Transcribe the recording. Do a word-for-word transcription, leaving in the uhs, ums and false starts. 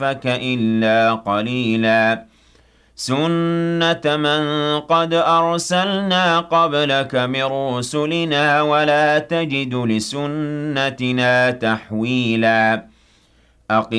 خِلَافَكَ إِلَّا قَلِيلًا سُنَّةَ مَن قَدْ أَرْسَلْنَا قَبْلَكَ مِن رُّسُلِنَا وَلَا تَجِدُ لِسُنَّتِنَا تَحْوِيلًا